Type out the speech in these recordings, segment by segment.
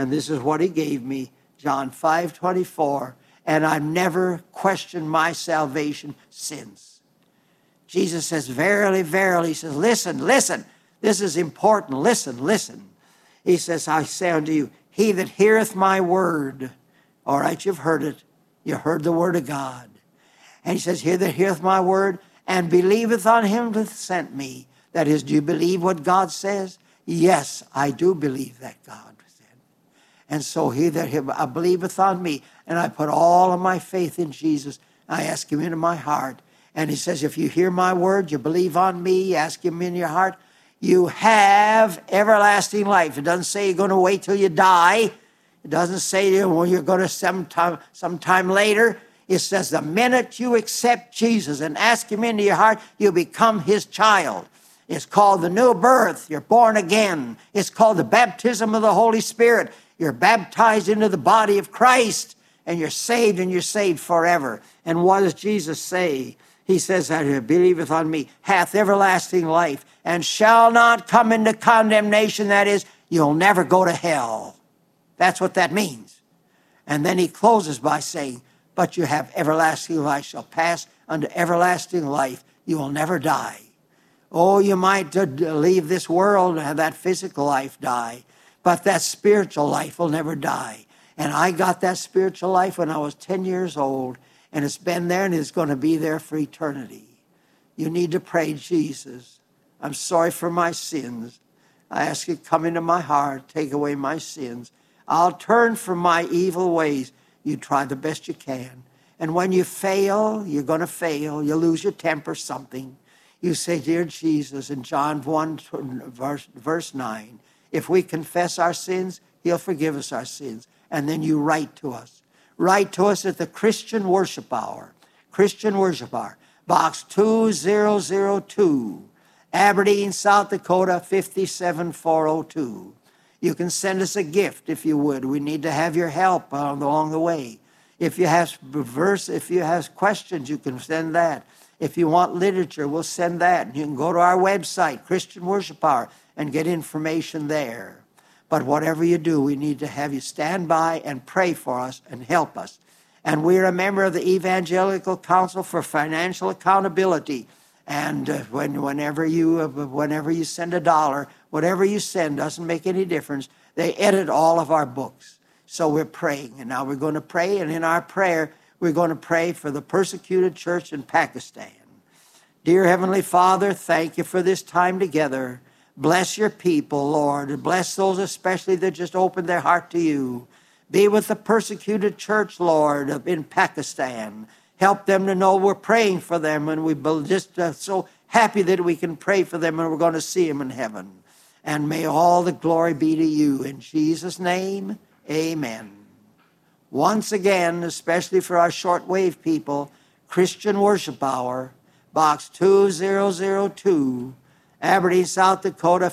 And this is what he gave me, John 5:24. And I've never questioned my salvation since. Jesus says, verily, verily, he says, listen, listen. This is important. Listen, listen. He says, I say unto you, he that heareth my word. All right, you've heard it. You heard the word of God. And he says, he that heareth my word and believeth on him that sent me. That is, do you believe what God says? Yes, I do believe that God said. And so he that believeth on me, and I put all of my faith in Jesus. I ask him into my heart. And he says, if you hear my word, you believe on me, you ask him in your heart, you have everlasting life. It doesn't say you're going to wait till you die. It doesn't say you're going to sometime later. It says the minute you accept Jesus and ask him into your heart, you become his child. It's called the new birth. You're born again. It's called the baptism of the Holy Spirit. You're baptized into the body of Christ, and you're saved forever. And what does Jesus say? He says that who believeth on me hath everlasting life and shall not come into condemnation. That is, you'll never go to hell. That's what that means. And then he closes by saying, but you have everlasting life, shall pass unto everlasting life. You will never die. Oh, you might leave this world and have that physical life die, but that spiritual life will never die. And I got that spiritual life when I was 10 years old, and it's been there and it's going to be there for eternity. You need to pray, Jesus, I'm sorry for my sins. I ask you to come into my heart, take away my sins. I'll turn from my evil ways. You try the best you can. And when you fail, you're going to fail. You lose your temper, something. You say, dear Jesus, in John 1, verse 9, if we confess our sins, he'll forgive us our sins. And then you write to us. Write to us at the Christian Worship Hour. Christian Worship Hour. Box 2002, Aberdeen, South Dakota, 57402. You can send us a gift if you would. We need to have your help along the way. If you have questions, you can send that. If you want literature, we'll send that. You can go to our website, Christian Worship Hour, and get information there. But whatever you do, we need to have you stand by and pray for us and help us. And we're a member of the Evangelical Council for Financial Accountability. And whenever you send $1, whatever you send doesn't make any difference. They edit all of our books. So we're praying. And now we're going to pray. And in our prayer, we're going to pray for the persecuted church in Pakistan. Dear Heavenly Father, thank you for this time together. Bless your people, Lord. Bless those especially that just opened their heart to you. Be with the persecuted church, Lord, in Pakistan. Help them to know we're praying for them, and we're just so happy that we can pray for them, and we're going to see them in heaven. And may all the glory be to you. In Jesus' name, amen. Once again, especially for our shortwave people, Christian Worship Hour, Box 2002, Aberdeen, South Dakota,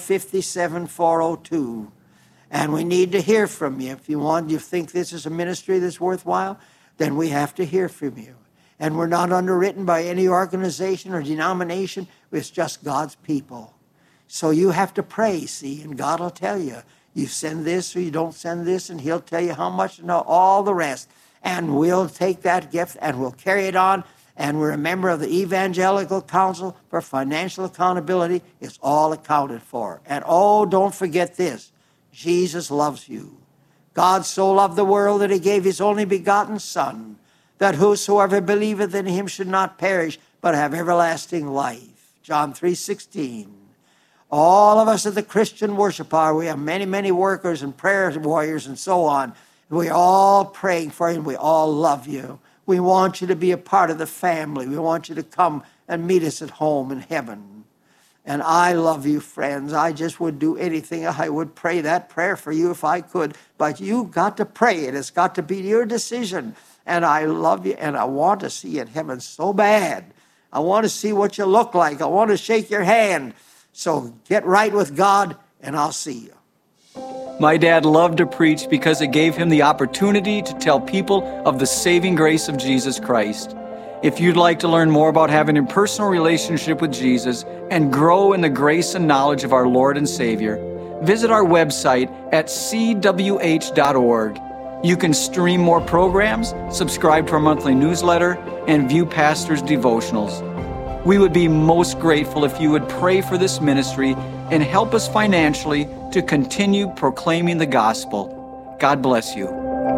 57402. And we need to hear from you. If you think this is a ministry that's worthwhile, then we have to hear from you. And we're not underwritten by any organization or denomination. It's just God's people. So you have to pray, see, and God will tell you. You send this or you don't send this, and he'll tell you how much and all the rest. And we'll take that gift and we'll carry it on. And we're a member of the Evangelical Council for Financial Accountability. It's all accounted for. And oh, don't forget this. Jesus loves you. God so loved the world that he gave his only begotten Son, that whosoever believeth in him should not perish, but have everlasting life. John 3:16. All of us at the Christian Worship Hour, we have many, many workers and prayer warriors and so on. We're all praying for you, and we all love you. We want you to be a part of the family. We want you to come and meet us at home in heaven. And I love you, friends. I just would do anything. I would pray that prayer for you if I could. But you've got to pray it. It's got to be your decision. And I love you, and I want to see you in heaven so bad. I want to see what you look like. I want to shake your hand. So get right with God, and I'll see you. My dad loved to preach because it gave him the opportunity to tell people of the saving grace of Jesus Christ. If you'd like to learn more about having a personal relationship with Jesus and grow in the grace and knowledge of our Lord and Savior, visit our website at cwh.org. You can stream more programs, subscribe to our monthly newsletter, and view pastors' devotionals. We would be most grateful if you would pray for this ministry and help us financially to continue proclaiming the gospel. God bless you.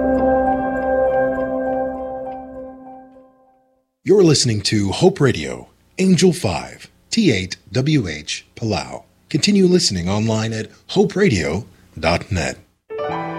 You're listening to Hope Radio, Angel 5, T8WH, Palau. Continue listening online at hoperadio.net.